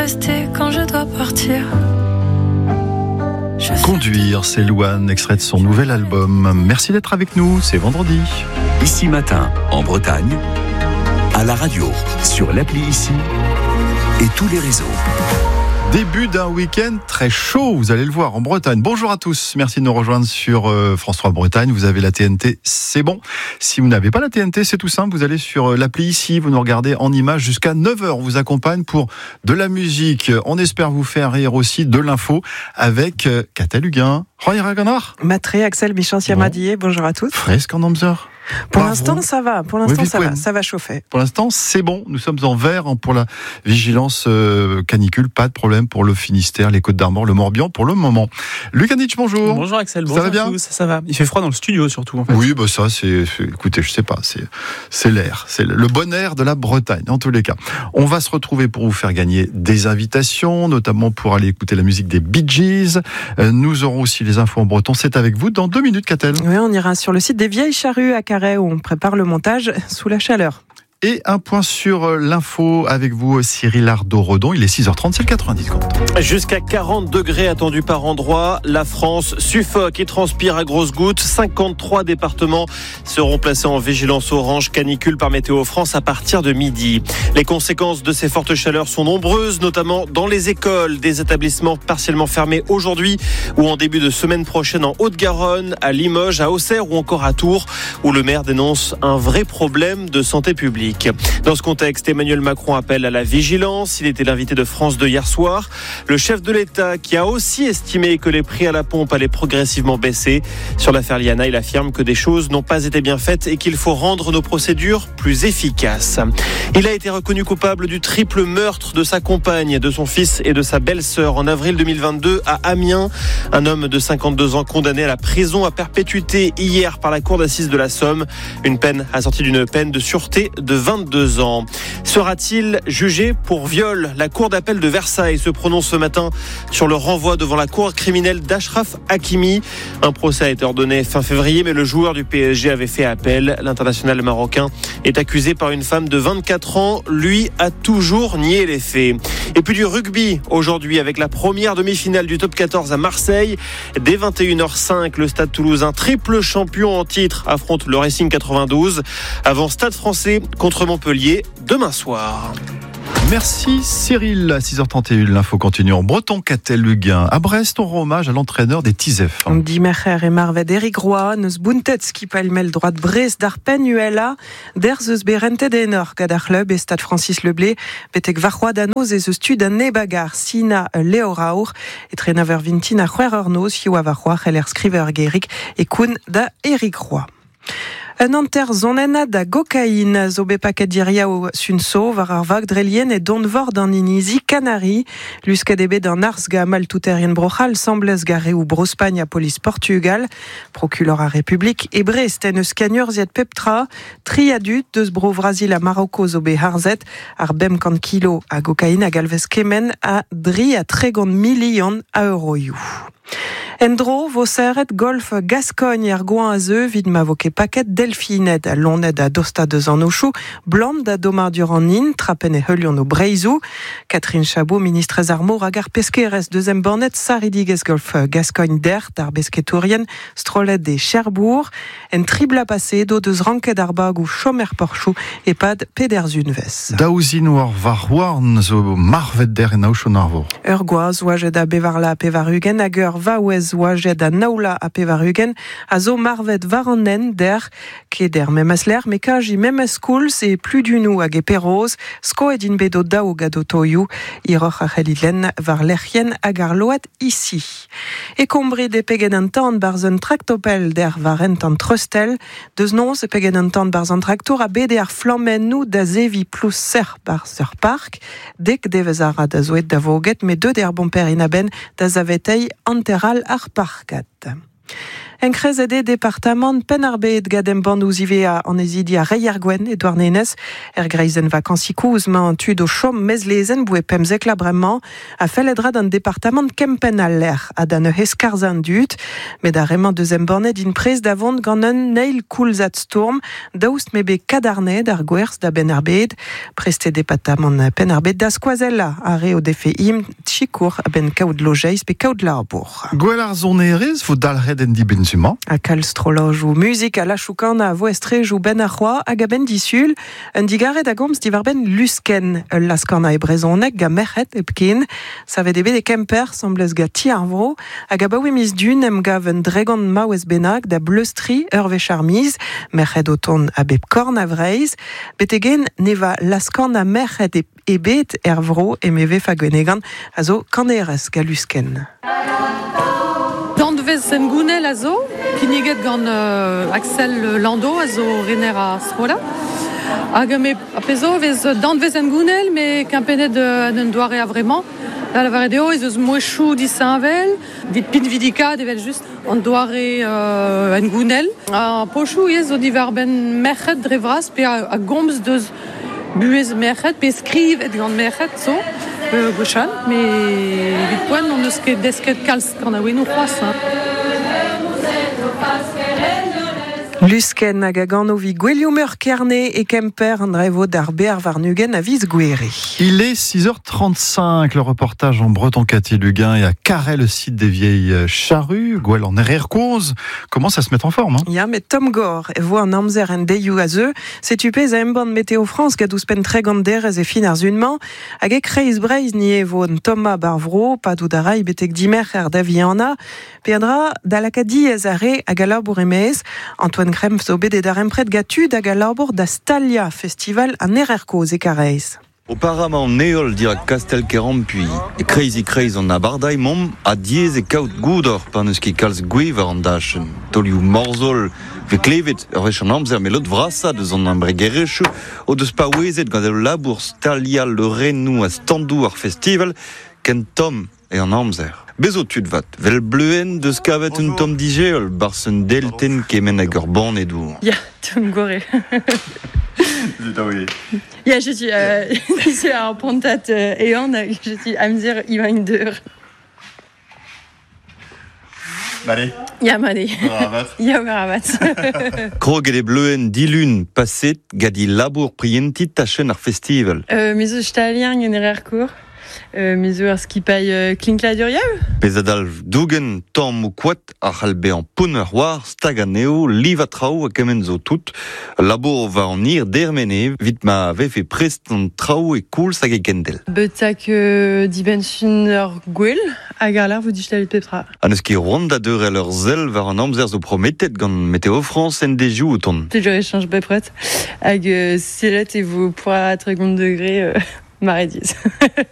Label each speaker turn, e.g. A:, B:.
A: rester quand je dois partir.
B: Conduire, c'est Louane, extrait de son nouvel album. Merci d'être avec nous, c'est vendredi.
C: Ici Matin, en Bretagne, à la radio, sur l'appli Ici et tous les réseaux.
B: Début d'un week-end très chaud, vous allez le voir, en Bretagne. Bonjour à tous, merci de nous rejoindre sur France 3 Bretagne. Vous avez la TNT, c'est bon. Si vous n'avez pas la TNT, c'est tout simple, vous allez sur l'appli Ici, vous nous regardez en images jusqu'à 9h. On vous accompagne pour de la musique. On espère vous faire rire aussi, de l'info avec Catel Huguin. Roy Raganar.
D: Matré, Axel Bichon-Siamadier, bonjour à tous.
B: Fresque en Amzer.
D: Pour l'instant, ça va. Pour l'instant, ça va chauffer.
B: Pour l'instant, c'est bon. Nous sommes en vert pour la vigilance canicule. Pas de problème pour le Finistère, les Côtes-d'Armor, le Morbihan pour le moment. Luc Anitch, bonjour.
E: Bonjour Axel, bonjour.
B: Ça va bien ?
E: Tous, ça va. Il fait froid dans le studio surtout. En fait.
B: Oui, bah ça, écoutez, je sais pas, c'est l'air, c'est le bon air de la Bretagne. En tous les cas, on va se retrouver pour vous faire gagner des invitations, notamment pour aller écouter la musique des Bee Gees. Nous aurons aussi les infos en breton. C'est avec vous dans 2 minutes, Catel.
D: Oui, on ira sur le site des Vieilles Charrues à Carhaix où on prépare le montage sous la chaleur.
B: Et un point sur l'info avec vous, Cyril Ardo-Redon. Il est 6h30, c'est le 90 compte.
F: Jusqu'à 40 degrés attendus par endroit. La France suffoque et transpire à grosses gouttes. 53 départements seront placés en vigilance orange canicule par Météo France à partir de midi. Les conséquences de ces fortes chaleurs sont nombreuses, notamment dans les écoles. Des établissements partiellement fermés aujourd'hui ou en début de semaine prochaine en Haute-Garonne, à Limoges, à Auxerre ou encore à Tours, où le maire dénonce un vrai problème de santé publique. Dans ce contexte, Emmanuel Macron appelle à la vigilance. Il était l'invité de France 2 hier soir. Le chef de l'État qui a aussi estimé que les prix à la pompe allaient progressivement baisser. Sur l'affaire Liana, il affirme que des choses n'ont pas été bien faites et qu'il faut rendre nos procédures plus efficaces. Il a été reconnu coupable du triple meurtre de sa compagne, de son fils et de sa belle-sœur en avril 2022 à Amiens. Un homme de 52 ans condamné à la prison à perpétuité hier par la cour d'assises de la Somme. Une peine assortie d'une peine de sûreté de 22 ans. Sera-t-il jugé pour viol ? La cour d'appel de Versailles se prononce ce matin sur le renvoi devant la cour criminelle d'Achraf Hakimi. Un procès a été ordonné fin février, mais le joueur du PSG avait fait appel. L'international marocain est accusé par une femme de 24 ans. Lui a toujours nié les faits. Et puis du rugby aujourd'hui avec la première demi-finale du top 14 à Marseille. Dès 21h05, le Stade Toulousain, triple champion en titre, affronte le Racing 92. Avant Stade Français contre Montpellier demain soir.
B: Merci Cyril. À 6h31, l'info continue en breton. Catel Huguin. À Brest, on rend hommage à l'entraîneur des Tisef.
D: Dimecher et Marved Eric Roy, neus buntetz qui palmel droit de Brest d'Arpenuela, der zeus berente denor gadar club et Stade Francis Leblé, betek varroa danoz et zeus stud an nebagar sina leoraur et trenaver vintin a c'hwerernoz fiou a varroa c'heller skriver gerik et koun da Eric Roy. Un anterzonena da gokain zo be paket diria o sunso var ar vag drelien et donvor d'an inizi Canari. Luskadebe d'an arsga mal touterien brochal sembles gare ou brospagne à police Portugal. Procureur à République et Brest en eus cagneur ziet peptra. Triadut deus bro Brasil à Marocco zo be harzet ar bem kan kilo a gokain a galvez kemen a dri a 3 million a euroioù. Endro, voseret golf Gascogne ar goan a zeu vid ma voke paket delfinet a lonet a dosta deus an ochou, blam da domar duran nin, trapen e heulion o breizou. Catherine Chabot, ministrez ar mor hag ar peskerez deuxième bornet saridigez golf Gascogne dert ar besketourien strolet de Cherbourg. En tribla passé do deus ranket ar bag ou chomer porchou e pad pederzunvez.
B: Daouzin war varwarn zo marvet der en aochon arvor.
D: Ur goaz oajet a bevarla a pevarugen hag ur vaouez oajet a naoula a pevarugen a zo marvet varanen der ket der memesler me kaj i memes skouls e plus du nou hag e peroz sko edin bedo dao gado toiou iroc'h a c'helidlen var lercien hag ar load ici. E kombre de pegen an tan barzen tractopel der varent an trustel deus nons e pegen an tan barzen traktor a bede ar flammen nou da zevi plus ser bar sur park dek devez ara da zoet da voget me deux der bomper inaben da zavetei anteral ar parkat. Encrezede département Penarbet gadem bandouzive en ezidi a Reiergwen Edouard Nenes greizen vacancikouz ma an tud o chom mezlezen boue pemzek labremment a feledra d'un département Kempen al l'air a dan eskarzan dut met a rement deuxième bornet din prez d'avant gant un neil koulzat storm daoust mebe kadarned ar gwerz da Penarbet preste département Penarbet da skoazella a re o defe im tchikour a ben kaout lojeiz pe kaout larbour.
B: Gwell ar zon erez, vo dalred en di benzuma.
D: A kalstroloj ou musique a lachoukan a voestrej ou ben arroa hag a ben disul un digaret a gomz divar ben lusken laskan a ebrezonek ga merchet epkin savet ebe de kemper semblez ga ti arvro hag a baoui mis dun em gav un dregan maouez bennak da bleustri ve charmiz merchet o ton a bep korn a vreiz betegen neva laskan a merchet ebet ervro emeve fagwenegan a zo kanerez ga lusken.
A: Dandvez en gounel a zo, kiniget gant Axel Lando a zo rener a strola. Hag me a pezo vez dandvez en gounel, me kempenet an doare a vremañ. Da la varedeo ez eus moechou disanvel, dit pin vidika devel just an doare en gounel. A pochou ez o divar ben merchet drevras pe a gomz deus buez merchet pe skriv et gant merchet zo. Gauchan, mais vite point on eus ket desket kalz gant a wenou c'hoaz.
D: Lusken hag a ganovi gwelioumeur kerne et kemper an drevo d'ar bear varnugen a viz gweri.
B: Il est 6h35, le reportage en Breton-Caté-Lugain et à Carré, le site des vieilles charrues. Gwell en Ererkoz commence à se mettre en forme.
D: Ya, met Tom Gore e vo an amzer en deiou a zeu, setupez a emban Météo France gadous pen treganderez e fin ar zunman, hag e kreiz breiz ni e vo an Thomas Barvro, padou da rai betek dimer da viana, peadra da lakadi ez a re hag a labour emez, Antoine Grem zo bet da rempret gatu hag a labour da Stalia Festival an Ererkoz e Karez.
G: Auparavant, neol dirak kastel kerampuy. E crazy on a bardai mom a diez e kaout goudor pan eus ket kalz gwev ar an dachen. Tolioù morzol ve klevet ur vech an amzer melot vrasa deus an ambregerechou o deus pa ouezet gant eo labour Stalia le renou a standou ar festival ken Tom e an amzer. Bezo tud vat, vel bleuen deus kavet un Tom dijeol bars un delten kemen hag ur ban edou.
A: Ya, Tom Gore. Ja, je suis un pontat ean, je suis amzer iwan deur.
B: Mali.
A: Ja, mali. Ja, garabat.
G: Krog e bleuen dilun paset gadi labour prientit tachen ar festival.
A: Mes eus stalien en Ererkour. Mes eus ar skipai klinkladurial.
G: Pezadal dougen tamm ou kwat ar c'halbe an poner war stag aneo liv a trao a kemen zo tout. Labour va an ir dermene vit ma vef e prest an trao e koul sag e kendel.
A: Betak dibensun ur gwell hag ar lar vo distalet petra.
G: An eus ket ronda deurel ur zel war an amzer zo prometet gant Météo France en dejou o ton.
A: Toujours échange bepret hag selet e vo poa 30 degré marediz.